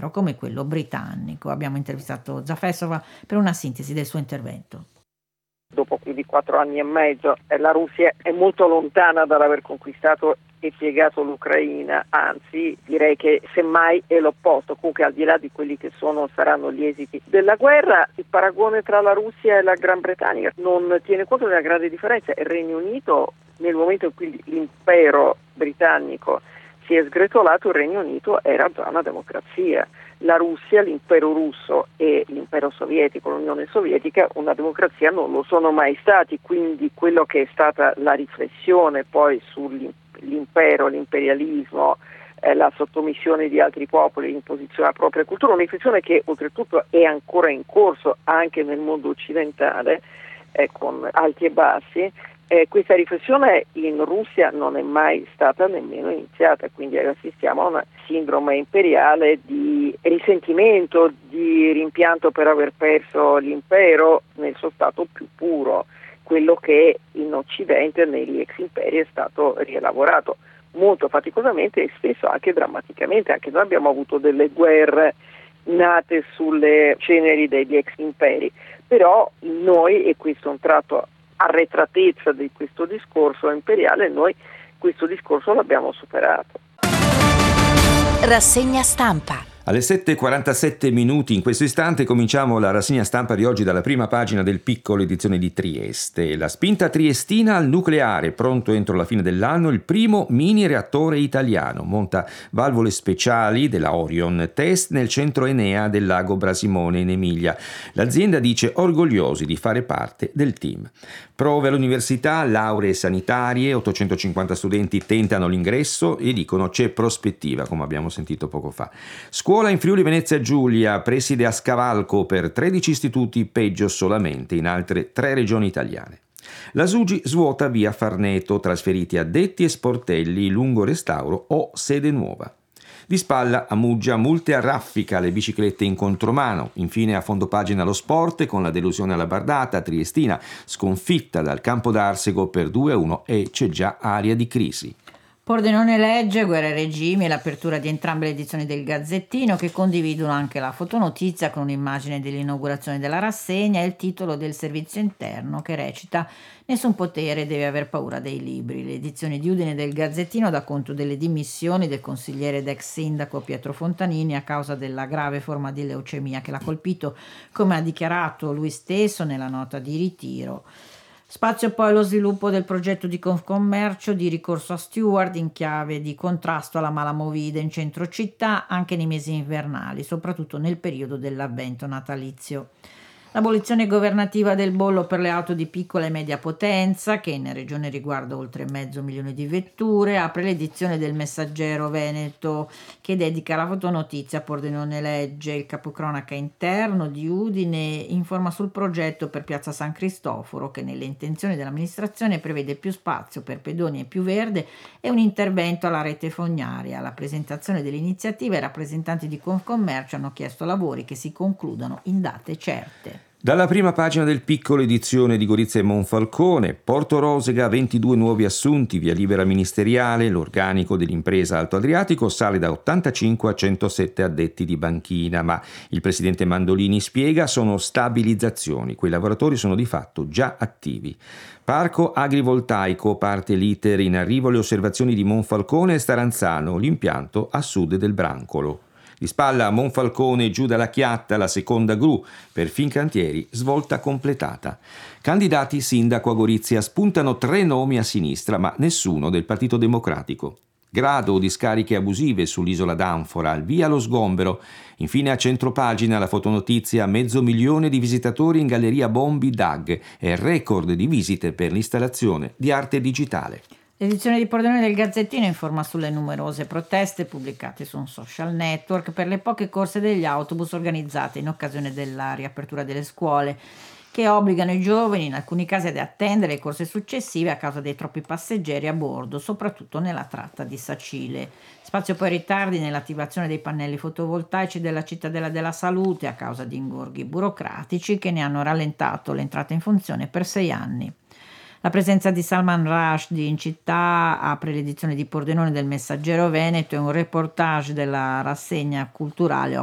impero come quello britannico. Abbiamo intervistato Zafesova per una sintesi del suo intervento. Dopo più di 4 anni e mezzo la Russia è molto lontana dall'aver conquistato e piegato l'Ucraina, anzi direi che semmai è l'opposto. Comunque, al di là di quelli che saranno gli esiti della guerra, il paragone tra la Russia e la Gran Bretagna non tiene conto della grande differenza. Il Regno Unito, nel momento in cui l'impero britannico si è sgretolato, il Regno Unito era già una democrazia. La Russia, l'impero russo e l'impero sovietico, l'Unione Sovietica, una democrazia non lo sono mai stati, quindi quello che è stata la riflessione poi sull'impero, l'imperialismo, la sottomissione di altri popoli, l'imposizione della propria cultura, una riflessione che oltretutto è ancora in corso anche nel mondo occidentale, con alti e bassi. Questa riflessione in Russia non è mai stata nemmeno iniziata, quindi assistiamo a una sindrome imperiale di risentimento, di rimpianto per aver perso l'impero nel suo stato più puro, quello che in Occidente negli ex imperi è stato rielaborato molto faticosamente e spesso anche drammaticamente. Anche noi abbiamo avuto delle guerre nate sulle ceneri degli ex imperi, però noi, e questo è un tratto arretratezza di questo discorso imperiale, noi questo discorso l'abbiamo superato. Rassegna stampa. Alle 7:47 in questo istante cominciamo la rassegna stampa di oggi dalla prima pagina del Piccolo, edizione di Trieste. La spinta triestina al nucleare, pronto entro la fine dell'anno il primo mini reattore italiano. Monta valvole speciali della Orion, test nel centro Enea del lago Brasimone in Emilia. L'azienda dice orgogliosi di fare parte del team. Prove all'università, lauree sanitarie, 850 studenti tentano l'ingresso e dicono c'è prospettiva, come abbiamo sentito poco fa. Scuola in Friuli Venezia Giulia, preside a scavalco per 13 istituti, peggio solamente in altre 3 regioni italiane. La Sugi svuota via Farneto, trasferiti addetti e sportelli, lungo restauro o sede nuova. Di spalla a Muggia, multe a raffica, le biciclette in contromano. Infine a fondo pagina lo sport con la delusione alla Bardata, triestina, sconfitta dal Campo d'Arsego per 2-1 e c'è già aria di crisi. Pordenone legge, guerra e regimi e l'apertura di entrambe le edizioni del Gazzettino, che condividono anche la fotonotizia con un'immagine dell'inaugurazione della rassegna e il titolo del servizio interno che recita «Nessun potere deve aver paura dei libri». L'edizione di Udine del Gazzettino dà conto delle dimissioni del consigliere ed ex sindaco Pietro Fontanini a causa della grave forma di leucemia che l'ha colpito, come ha dichiarato lui stesso nella nota di ritiro. Spazio poi allo sviluppo del progetto di Confcommercio di ricorso a steward in chiave di contrasto alla mala movida in centro città anche nei mesi invernali, soprattutto nel periodo dell'avvento natalizio. L'abolizione governativa del bollo per le auto di piccola e media potenza, che in regione riguarda oltre 500.000 di vetture, apre l'edizione del Messaggero Veneto, che dedica la fotonotizia a Pordenone legge. Il capocronaca interno di Udine informa sul progetto per Piazza San Cristoforo, che nelle intenzioni dell'amministrazione prevede più spazio per pedoni e più verde e un intervento alla rete fognaria. Alla presentazione dell'iniziativa i rappresentanti di Confcommercio hanno chiesto lavori che si concludano in date certe. Dalla prima pagina del Piccolo, edizione di Gorizia e Monfalcone, Porto Rosega, 22 nuovi assunti, via libera ministeriale, l'organico dell'impresa Alto Adriatico sale da 85 a 107 addetti di banchina, ma il presidente Mandolini spiega sono stabilizzazioni, quei lavoratori sono di fatto già attivi. Parco agrivoltaico, parte l'iter, in arrivo le osservazioni di Monfalcone e Staranzano, l'impianto a sud del Brancolo. Di spalla a Monfalcone, giù dalla Chiatta, la seconda gru, per Fincantieri, svolta completata. Candidati sindaco a Gorizia, spuntano 3 nomi a sinistra, ma nessuno del Partito Democratico. Grado di scariche abusive sull'isola d'Anfora, al via lo sgombero. Infine a centropagina la fotonotizia, 500.000 di visitatori in Galleria Bombi DAG e record di visite per l'installazione di arte digitale. L'edizione di Pordenone del Gazzettino informa sulle numerose proteste pubblicate su un social network per le poche corse degli autobus organizzate in occasione della riapertura delle scuole, che obbligano i giovani in alcuni casi ad attendere le corse successive a causa dei troppi passeggeri a bordo, soprattutto nella tratta di Sacile. Spazio poi ritardi nell'attivazione dei pannelli fotovoltaici della Cittadella della Salute a causa di ingorghi burocratici che ne hanno rallentato l'entrata in funzione per 6 anni. La presenza di Salman Rushdie in città apre l'edizione di Pordenone del Messaggero Veneto e un reportage della rassegna culturale